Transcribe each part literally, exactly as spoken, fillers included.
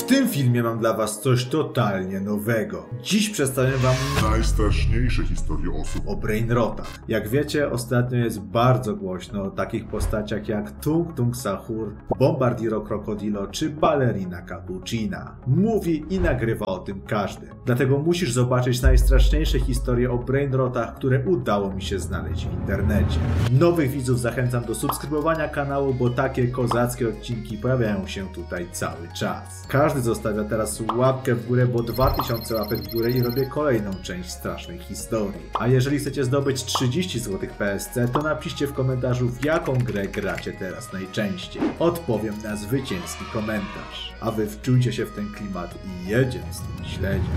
tym filmie mam dla was coś totalnie nowego. Dziś przedstawię wam najstraszniejsze historie osób o brainrotach. Jak wiecie, ostatnio jest bardzo głośno o takich postaciach jak Tung Tung Sahur, Bombardiro Crocodilo czy Ballerina Cappuccina. Mówi i nagrywa o tym każdy. Dlatego musisz zobaczyć najstraszniejsze historie o brainrotach, które udało mi się znaleźć w internecie. Nowych widzów zachęcam do subskrybowania kanału, bo takie kozackie odcinki pojawiają się tutaj cały czas. Każdy zostawia teraz łapkę w górę, bo dwa tysiące łapek w górę i robię kolejną część strasznej historii. A jeżeli chcecie zdobyć trzydzieści złotych P S C, to napiszcie w komentarzu, w jaką grę gracie teraz najczęściej. Odpowiem na zwycięski komentarz. A wy wczujcie się w ten klimat i jedziemy z tym śledziem.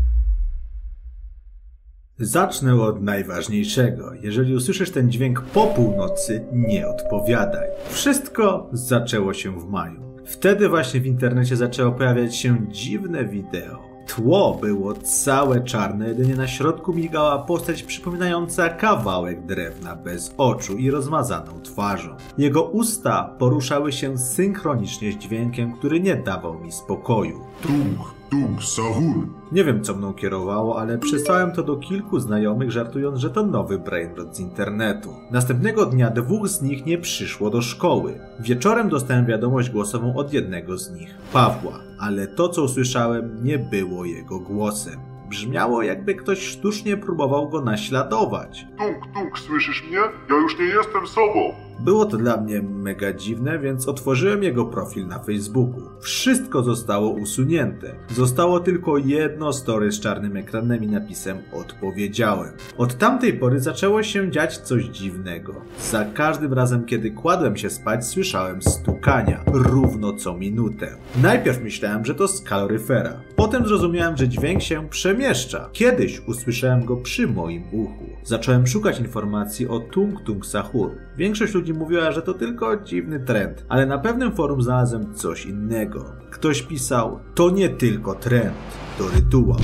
Zacznę od najważniejszego. Jeżeli usłyszysz ten dźwięk po północy, nie odpowiadaj. Wszystko zaczęło się w maju. Wtedy właśnie w internecie zaczęło pojawiać się dziwne wideo. Tło było całe czarne, jedynie na środku migała postać przypominająca kawałek drewna bez oczu i rozmazaną twarzą. Jego usta poruszały się synchronicznie z dźwiękiem, który nie dawał mi spokoju. Tung Tung Sahur. Nie wiem, co mną kierowało, ale przesłałem to do kilku znajomych, żartując, że to nowy brainrot z internetu. Następnego dnia dwóch z nich nie przyszło do szkoły. Wieczorem dostałem wiadomość głosową od jednego z nich, Pawła, ale to, co usłyszałem, nie było jego głosem. Brzmiało, jakby ktoś sztucznie próbował go naśladować. Tung Tung, słyszysz mnie? Ja już nie jestem sobą. Było to dla mnie mega dziwne, więc otworzyłem jego profil na Facebooku. Wszystko zostało usunięte. Zostało tylko jedno story z czarnym ekranem i napisem odpowiedziałem. Od tamtej pory zaczęło się dziać coś dziwnego. Za każdym razem, kiedy kładłem się spać, słyszałem stukania. Równo co minutę. Najpierw myślałem, że to z kaloryfera. Potem zrozumiałem, że dźwięk się przemieszcza. Kiedyś usłyszałem go przy moim uchu. Zacząłem szukać informacji o Tung Tung Sahur. Większość ludzi mówiła, że to tylko dziwny trend, ale na pewnym forum znalazłem coś innego. Ktoś pisał, to nie tylko trend, to rytuał.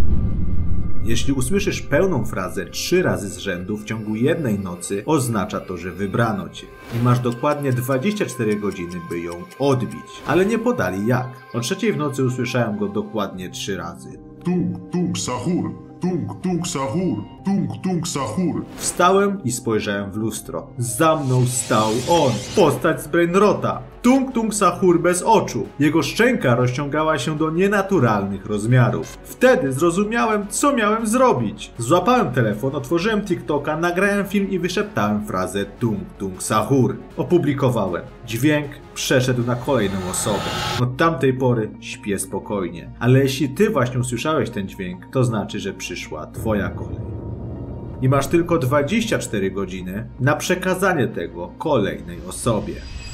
Jeśli usłyszysz pełną frazę trzy razy z rzędu w ciągu jednej nocy, oznacza to, że wybrano cię. I masz dokładnie dwadzieścia cztery godziny, by ją odbić. Ale nie podali jak. O trzeciej w nocy usłyszałem go dokładnie trzy razy. Tung Tung Sahur. Tung Tung Sahur. Tung Tung Sahur. Wstałem i spojrzałem w lustro. Za mną stał on, postać z brainrota. Tung Tung Sahur bez oczu. Jego szczęka rozciągała się do nienaturalnych rozmiarów. Wtedy zrozumiałem, co miałem zrobić. Złapałem telefon, otworzyłem TikToka, nagrałem film i wyszeptałem frazę Tung Tung Sahur. Opublikowałem. Dźwięk przeszedł na kolejną osobę. Od tamtej pory śpię spokojnie. Ale jeśli ty właśnie usłyszałeś ten dźwięk, to znaczy, że przyszła twoja kolej. I masz tylko dwadzieścia cztery godziny na przekazanie tego kolejnej osobie.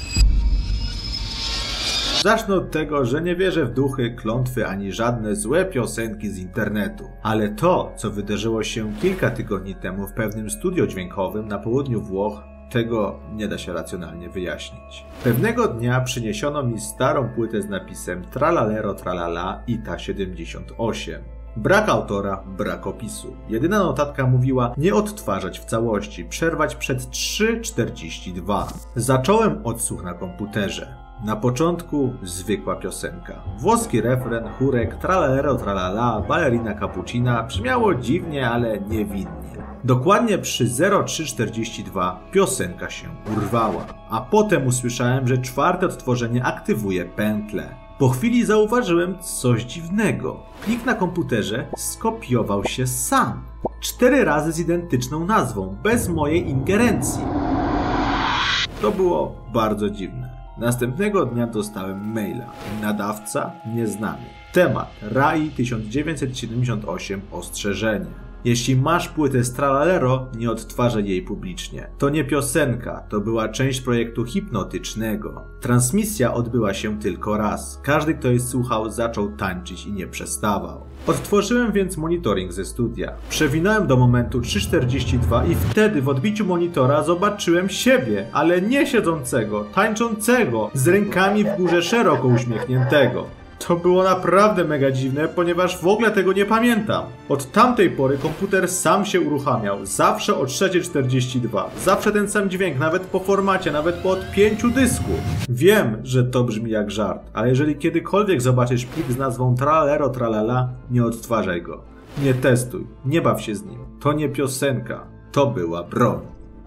Zacznę od tego, że nie wierzę w duchy, klątwy ani żadne złe piosenki z internetu. Ale to, co wydarzyło się kilka tygodni temu w pewnym studio dźwiękowym na południu Włoch, tego nie da się racjonalnie wyjaśnić. Pewnego dnia przyniesiono mi starą płytę z napisem Tralalero Tralala I T A siedemdziesiąt osiem. Brak autora, brak opisu. Jedyna notatka mówiła nie odtwarzać w całości, przerwać przed trzy czterdzieści dwa. Zacząłem odsłuch na komputerze. Na początku zwykła piosenka. Włoski refren, chórek, tralalero tralala, ballerina cappuccina brzmiało dziwnie, ale niewinnie. Dokładnie przy zero trzy czterdzieści dwa piosenka się urwała, a potem usłyszałem, że czwarte odtworzenie aktywuje pętlę. Po chwili zauważyłem coś dziwnego. Plik na komputerze skopiował się sam. Cztery razy z identyczną nazwą, bez mojej ingerencji. To było bardzo dziwne. Następnego dnia dostałem maila. Nadawca nieznany. Temat R A I tysiąc dziewięćset siedemdziesiąt osiem ostrzeżenie. Jeśli masz płytę z Tralalero, nie odtwarzaj jej publicznie. To nie piosenka, to była część projektu hipnotycznego. Transmisja odbyła się tylko raz. Każdy, kto jej słuchał, zaczął tańczyć i nie przestawał. Odtworzyłem więc monitoring ze studia. Przewinąłem do momentu trzy czterdzieści dwa i wtedy w odbiciu monitora zobaczyłem siebie, ale nie siedzącego, tańczącego, z rękami w górze szeroko uśmiechniętego. To było naprawdę mega dziwne, ponieważ w ogóle tego nie pamiętam. Od tamtej pory komputer sam się uruchamiał, zawsze o trzeciej czterdzieści dwa. Zawsze ten sam dźwięk, nawet po formacie, nawet po odpięciu dysku. Wiem, że to brzmi jak żart, ale jeżeli kiedykolwiek zobaczysz plik z nazwą Tralero Tralala, nie odtwarzaj go. Nie testuj, nie baw się z nim. To nie piosenka, to była broń.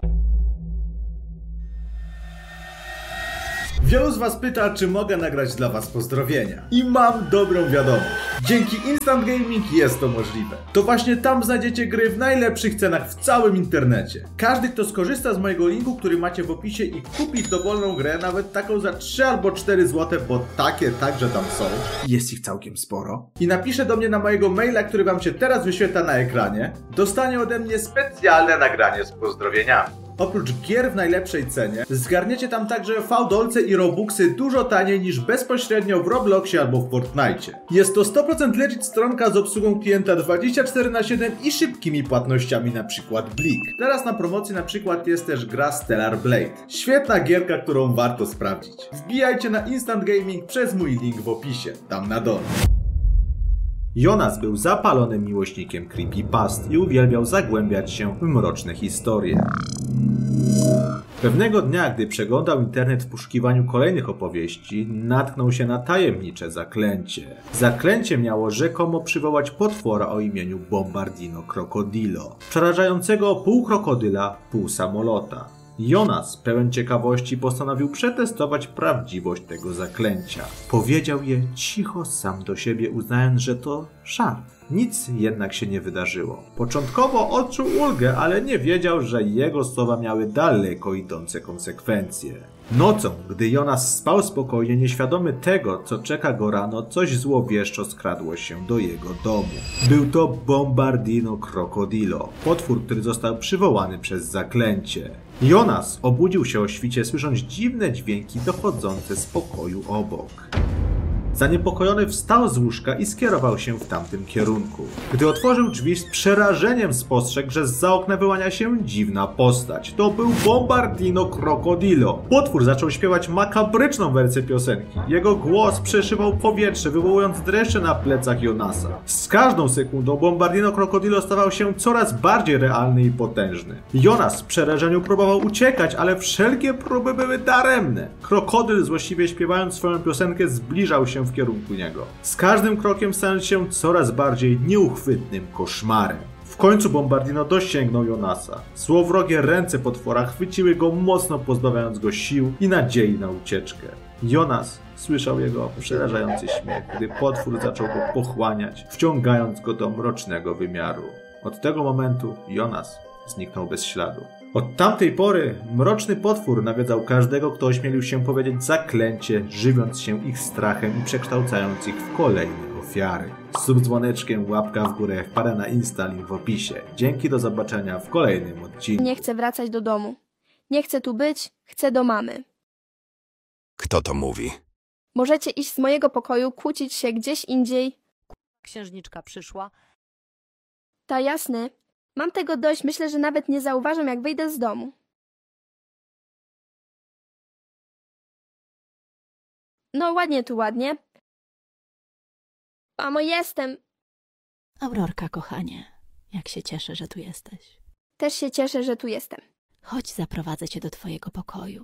Wielu z was pyta, czy mogę nagrać dla was pozdrowienia. I mam dobrą wiadomość. Dzięki Instant Gaming jest to możliwe. To właśnie tam znajdziecie gry w najlepszych cenach w całym internecie. Każdy, kto skorzysta z mojego linku, który macie w opisie i kupi dowolną grę, nawet taką za trzy albo cztery złote, bo takie także tam są. Jest ich całkiem sporo. I napisze do mnie na mojego maila, który wam się teraz wyświetla na ekranie, dostanie ode mnie specjalne nagranie z pozdrowieniami. Oprócz gier w najlepszej cenie, zgarniecie tam także fałdolce i robuxy dużo taniej niż bezpośrednio w Robloxie albo w Fortnite. Jest to sto procent legit stronka z obsługą klienta dwadzieścia cztery na siedem i szybkimi płatnościami, na przykład Blik. Teraz na promocji na przykład jest też gra Stellar Blade. Świetna gierka, którą warto sprawdzić. Wbijajcie na Instant Gaming przez mój link w opisie, tam na dole. Jonas był zapalonym miłośnikiem creepypast i uwielbiał zagłębiać się w mroczne historie. Pewnego dnia, gdy przeglądał internet w poszukiwaniu kolejnych opowieści, natknął się na tajemnicze zaklęcie. Zaklęcie miało rzekomo przywołać potwora o imieniu Bombardino Crocodilo, przerażającego pół krokodyla, pół samolota. Jonas, pełen ciekawości, postanowił przetestować prawdziwość tego zaklęcia. Powiedział je cicho sam do siebie, uznając, że to żart. Nic jednak się nie wydarzyło. Początkowo odczuł ulgę, ale nie wiedział, że jego słowa miały daleko idące konsekwencje. Nocą, gdy Jonas spał spokojnie, nieświadomy tego, co czeka go rano, coś złowieszczo skradło się do jego domu. Był to Bombardino Crocodilo, potwór, który został przywołany przez zaklęcie. Jonas obudził się o świcie, słysząc dziwne dźwięki dochodzące z pokoju obok. Zaniepokojony wstał z łóżka i skierował się w tamtym kierunku. Gdy otworzył drzwi, z przerażeniem spostrzegł, że zza okna wyłania się dziwna postać. To był Bombardino Crocodilo. Potwór zaczął śpiewać makabryczną wersję piosenki. Jego głos przeszywał powietrze, wywołując dreszcze na plecach Jonasa. Z każdą sekundą Bombardino Crocodilo stawał się coraz bardziej realny i potężny. Jonas w przerażeniu próbował uciekać, ale wszelkie próby były daremne. Krokodyl, złośliwie śpiewając swoją piosenkę, zbliżał się w kierunku niego. Z każdym krokiem stając się coraz bardziej nieuchwytnym koszmarem. W końcu Bombardino dosięgnął Jonasa. Złowrogie ręce potwora chwyciły go mocno, pozbawiając go sił i nadziei na ucieczkę. Jonas słyszał jego przerażający śmiech, gdy potwór zaczął go pochłaniać, wciągając go do mrocznego wymiaru. Od tego momentu Jonas zniknął bez śladu. Od tamtej pory mroczny potwór nawiedzał każdego, kto ośmielił się powiedzieć zaklęcie, żywiąc się ich strachem i przekształcając ich w kolejne ofiary. Sub dzwoneczkiem, łapka w górę, wpada na Insta, link w opisie. Dzięki, do zobaczenia w kolejnym odcinku. Nie chcę wracać do domu. Nie chcę tu być, chcę do mamy. Kto to mówi? Możecie iść z mojego pokoju, kłócić się gdzieś indziej. Księżniczka przyszła. Ta jasne. Mam tego dość, myślę, że nawet nie zauważam, jak wyjdę z domu. No ładnie tu, ładnie. Mamo, jestem. Aurorka, kochanie, jak się cieszę, że tu jesteś. Też się cieszę, że tu jestem. Chodź, zaprowadzę cię do twojego pokoju.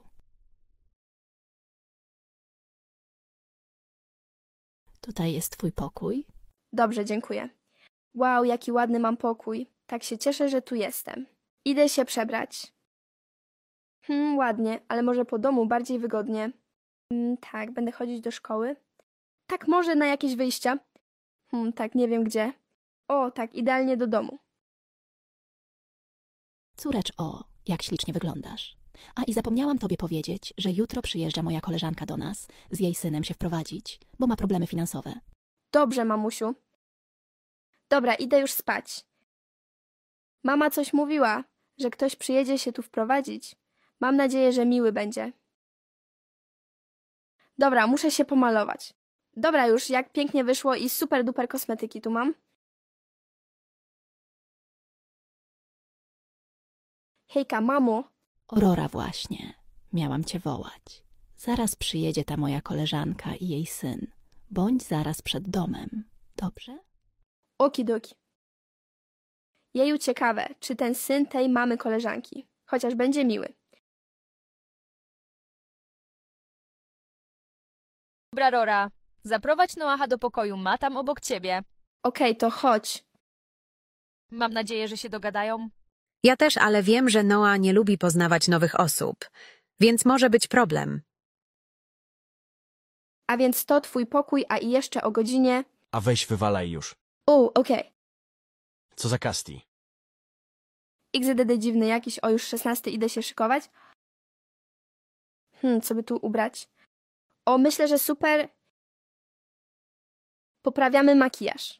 Tutaj jest twój pokój. Dobrze, dziękuję. Wow, jaki ładny mam pokój. Tak się cieszę, że tu jestem. Idę się przebrać. Hmm, ładnie, ale może po domu bardziej wygodnie. Hmm, tak, będę chodzić do szkoły. Tak, może na jakieś wyjścia. Hmm, tak, nie wiem gdzie. O, tak, idealnie do domu. Córecz, o, jak ślicznie wyglądasz. A i zapomniałam tobie powiedzieć, że jutro przyjeżdża moja koleżanka do nas z jej synem się wprowadzić, bo ma problemy finansowe. Dobrze, mamusiu. Dobra, idę już spać. Mama coś mówiła, że ktoś przyjedzie się tu wprowadzić. Mam nadzieję, że miły będzie. Dobra, muszę się pomalować. Dobra już, jak pięknie wyszło i super duper kosmetyki tu mam. Hejka, mamo. Aurora właśnie. Miałam cię wołać. Zaraz przyjedzie ta moja koleżanka i jej syn. Bądź zaraz przed domem. Dobrze? Okidoki. Jeju, ciekawe, czy ten syn tej mamy koleżanki. Chociaż będzie miły. Dobra, Rora. Zaprowadź Noaha do pokoju, ma tam obok ciebie. Okej, to chodź. Mam nadzieję, że się dogadają. Ja też, ale wiem, że Noa nie lubi poznawać nowych osób, więc może być problem. A więc to twój pokój, a i jeszcze o godzinie... A weź wywalaj już. O, okej. Co za Kasti? X D D dziwny jakiś, o już szesnasty, idę się szykować. Hmm, co by tu ubrać? O, myślę, że super. Poprawiamy makijaż.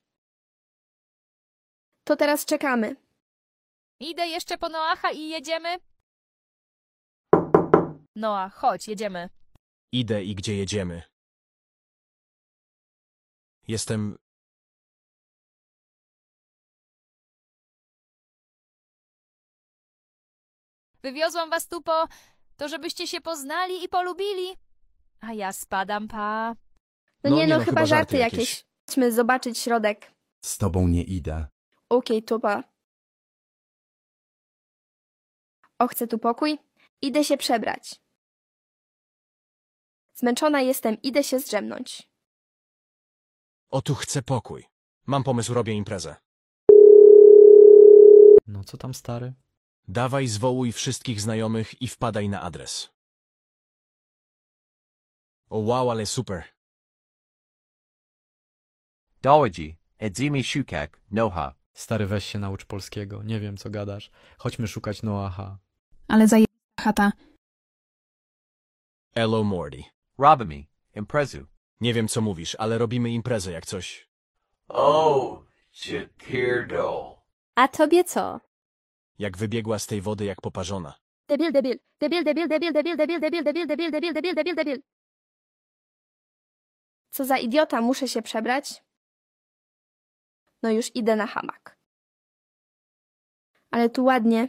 To teraz czekamy. Idę jeszcze po Noaha i jedziemy. Noah, chodź, jedziemy. Idę i gdzie jedziemy? Jestem... Wywiozłam was tu po... to żebyście się poznali i polubili. A ja spadam, pa. No, No nie, nie, no, no, chyba chyba żarty żarty jakieś. jakieś. Chodźmy zobaczyć środek. Z tobą nie idę. Okej, to pa. O, chcę tu pokój? Idę się przebrać. Zmęczona jestem, idę się zdrzemnąć. O, tu chcę pokój. Mam pomysł, robię imprezę. No co tam, stary? Dawaj, zwołuj wszystkich znajomych i wpadaj na adres. O wow, ale super. Dowaji, Edzimi Shukak, Noha. Stary, weź się naucz polskiego. Nie wiem, co gadasz. Chodźmy szukać Noaha. Ale zaje... chata. Elo Morty. Robami, Imprezu. Nie wiem, co mówisz, ale robimy imprezę jak coś. Oh, Shakirdo. A tobie co? Jak wybiegła z tej wody jak poparzona. Debil, debil, debil, debil, debil, debil, debil, debil, debil, debil, debil, debil, debil, debil. Co za idiota, muszę się przebrać? No już idę na hamak. Ale tu ładnie.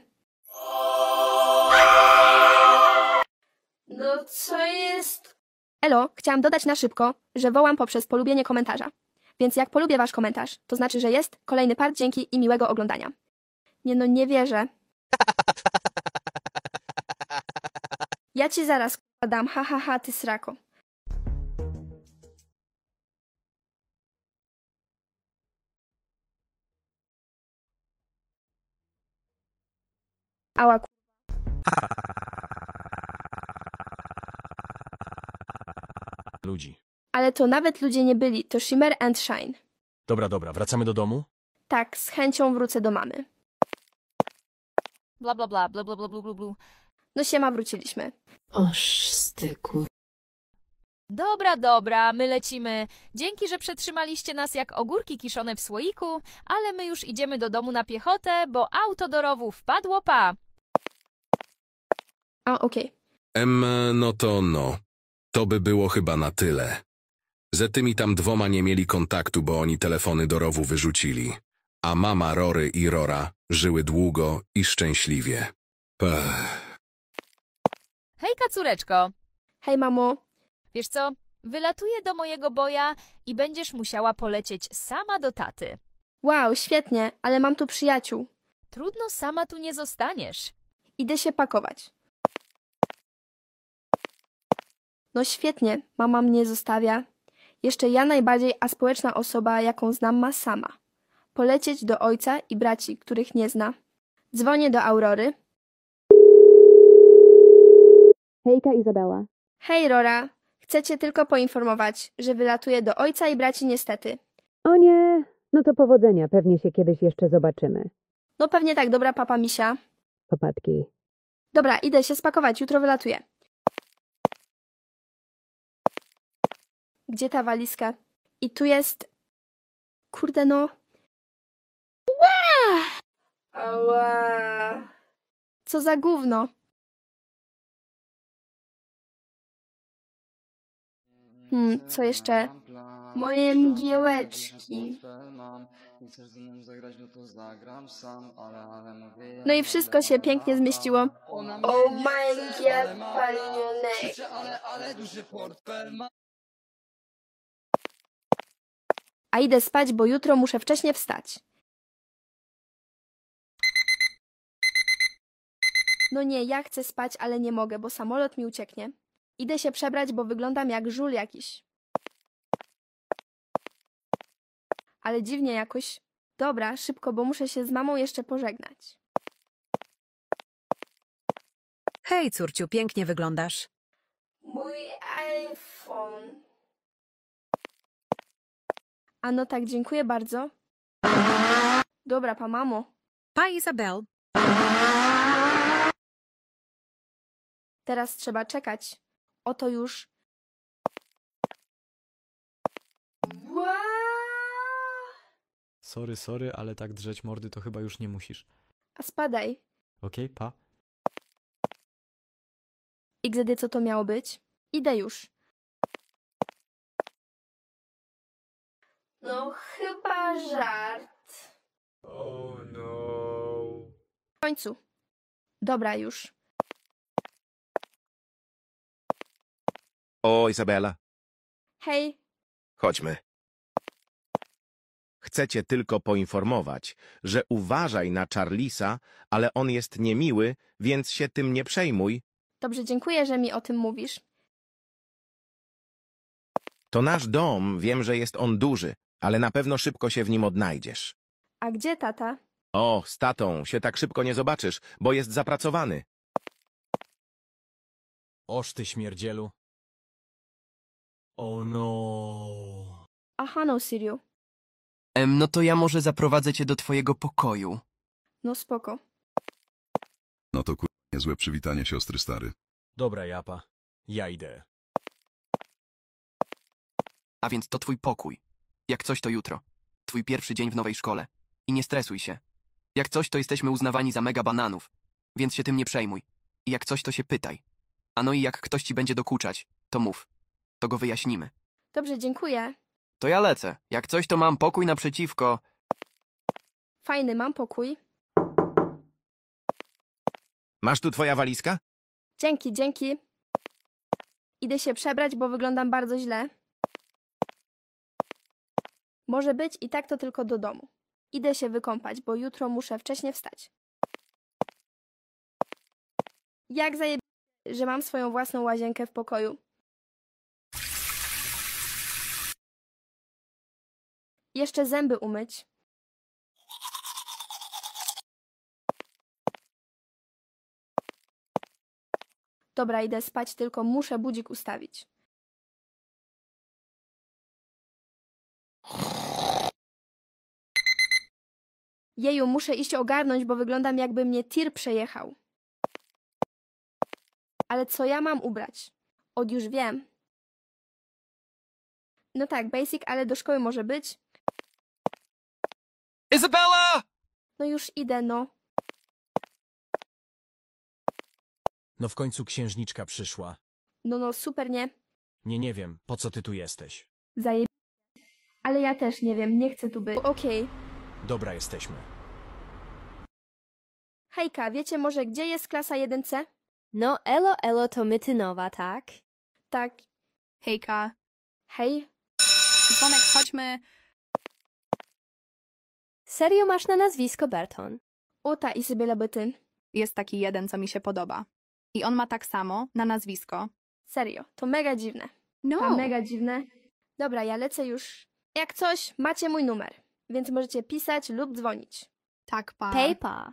No co jest? Elo, chciałam dodać na szybko, że wołam poprzez polubienie komentarza. Więc jak polubię wasz komentarz, to znaczy, że jest kolejny part, dzięki i miłego oglądania. Nie no, nie wierzę. Ja ci zaraz dam, ha ha ha, ty srako. Ała, ku... Ludzi. Ale to nawet ludzie nie byli, to Shimmer and Shine. Dobra, dobra, wracamy do domu? Tak, z chęcią wrócę do mamy. Bla, bla, bla, bla, bla, bla, bla, bla, bla. No siema, wróciliśmy. Oż ty kur... Dobra, dobra, my lecimy. Dzięki, że przetrzymaliście nas jak ogórki kiszone w słoiku, ale my już idziemy do domu na piechotę, bo auto do rowu wpadło, pa. A, okej. Em, no to no. To by było chyba na tyle. Z tymi tam dwoma nie mieli kontaktu, bo oni telefony do rowu wyrzucili. A mama Rory i Rora żyły długo i szczęśliwie. Pech. Hejka, córeczko. Hej, mamo. Wiesz co, wylatuję do mojego boja i będziesz musiała polecieć sama do taty. Wow, świetnie, ale mam tu przyjaciół. Trudno, sama tu nie zostaniesz. Idę się pakować. No świetnie, mama mnie zostawia. Jeszcze ja najbardziej aspołeczna osoba, jaką znam, ma sama. Polecieć do ojca i braci, których nie zna. Dzwonię do Aurory. Hejka, Izabela. Hej, Rora. Chcę cię tylko poinformować, że wylatuję do ojca i braci niestety. O nie, no to powodzenia, pewnie się kiedyś jeszcze zobaczymy. No pewnie tak, dobra papa misia. Popatki. Dobra, idę się spakować, jutro wylatuję. Gdzie ta walizka? I tu jest... Kurde no... Ła! Ała! Co za gówno? Hmm, co jeszcze? Moje mgiełeczki. No i wszystko się pięknie zmieściło. Oh my god, palionek. A idę spać, bo jutro muszę wcześnie wstać. No nie, ja chcę spać, ale nie mogę, bo samolot mi ucieknie. Idę się przebrać, bo wyglądam jak żul jakiś. Ale dziwnie jakoś. Dobra, szybko, bo muszę się z mamą jeszcze pożegnać. Hej, córciu, pięknie wyglądasz. Mój iPhone. A no tak, dziękuję bardzo. Dobra, pa mamo. Pa, Izabel. Teraz trzeba czekać. Oto już. Sorry, sorry, ale tak drzeć mordy to chyba już nie musisz. A spadaj. Okej, pa. I gdy co to miało być? Idę już. No chyba żart. Oh no. W końcu. Dobra, już. O, Izabela, Hej. chodźmy. Chcę cię tylko poinformować, że uważaj na Charlisa, ale on jest niemiły, więc się tym nie przejmuj. Dobrze, dziękuję, że mi o tym mówisz. To nasz dom, wiem, że jest on duży, ale na pewno szybko się w nim odnajdziesz. A gdzie tata? O, z tatą się tak szybko nie zobaczysz, bo jest zapracowany. Oż ty śmierdzielu. Oh no. Aha, no Siriu. Em, no to ja może zaprowadzę cię do twojego pokoju. No spoko. No to kur... niezłe przywitanie siostry stary. Dobra, Japa. Ja idę. A więc to twój pokój. Jak coś to jutro. Twój pierwszy dzień w nowej szkole. I nie stresuj się. Jak coś to jesteśmy uznawani za mega bananów. Więc się tym nie przejmuj. I jak coś to się pytaj. A no i jak ktoś ci będzie dokuczać, to mów. To go wyjaśnimy. Dobrze, dziękuję. To ja lecę. Jak coś to mam pokój naprzeciwko. Fajny, mam pokój. Masz tu twoja walizka? Dzięki, dzięki. Idę się przebrać, bo wyglądam bardzo źle. Może być i tak to tylko do domu. Idę się wykąpać, bo jutro muszę wcześnie wstać. Jak zajeb... że mam swoją własną łazienkę w pokoju. Jeszcze zęby umyć. Dobra, idę spać, tylko muszę budzik ustawić. Jeju, muszę iść ogarnąć, bo wyglądam jakby mnie tir przejechał. Ale co ja mam ubrać? Od już wiem. No tak, basic, ale do szkoły może być. Izabela! No już idę, no. No w końcu księżniczka przyszła. No, no, super, nie? Nie, nie wiem, po co ty tu jesteś. Zajeb... Ale ja też nie wiem, nie chcę tu być. Okej. Dobra, jesteśmy. Hejka, wiecie może, gdzie jest klasa jeden C? No, elo, elo, to Mytynowa, tak? Tak. Hejka. Hej. Dzwonek, chodźmy. Serio masz na nazwisko Berton? O, ta Izabela Bytyn. Jest taki jeden, co mi się podoba. I on ma tak samo na nazwisko. Serio, to mega dziwne. No. A mega dziwne. Dobra, ja lecę już. Jak coś, macie mój numer, więc możecie pisać lub dzwonić. Tak, pa. Paypa.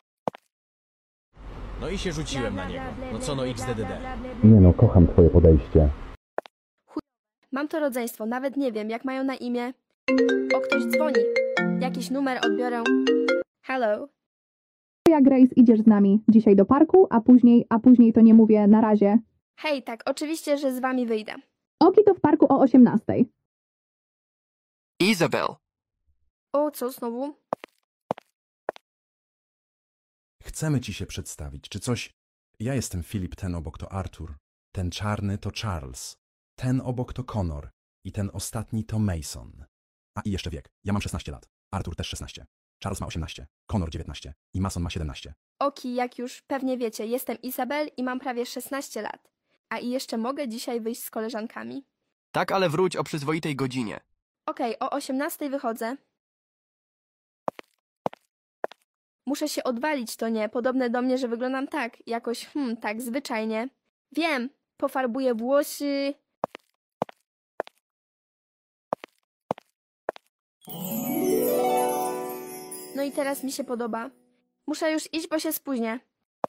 No i się rzuciłem na niego. No co no X D D D. Nie no, kocham twoje podejście. Chuj... Mam to rodzeństwo, nawet nie wiem, jak mają na imię. O, ktoś dzwoni. Jakiś numer odbiorę. Hello. Ja, Grace, idziesz z nami dzisiaj do parku, a później, a później to nie mówię na razie. Hej, tak, oczywiście, że z wami wyjdę. Oki to w parku o osiemnastej. Izabel. O, co znowu? Chcemy ci się przedstawić, czy coś... Ja jestem Filip, ten obok to Arthur, ten czarny to Charles, ten obok to Connor i ten ostatni to Mason. A i jeszcze wiek. Ja mam szesnaście lat. Arthur też szesnaście. Charles ma osiemnaście. Connor dziewiętnaście. I Mason ma siedemnaście. Oki, jak już pewnie wiecie, jestem Izabel i mam prawie szesnaście lat. A i jeszcze mogę dzisiaj wyjść z koleżankami? Tak, ale wróć o przyzwoitej godzinie. Okej, o osiemnastej wychodzę. Muszę się odwalić, to nie. Podobne do mnie, że wyglądam tak. Jakoś, hmm, tak zwyczajnie. Wiem, pofarbuję włosy. No i teraz mi się podoba. Muszę już iść, bo się spóźnię.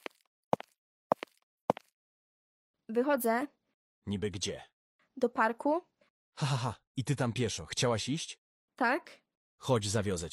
Wychodzę Niby gdzie? do parku. Ha, ha, ha. I ty tam pieszo. Chciałaś iść? Tak? Chodź, zawiozę cię.